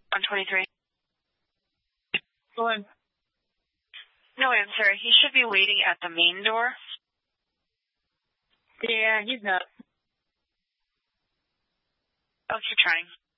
On 23. Go ahead. No answer. He should be waiting at the main door. Yeah, he's not. I'll keep trying.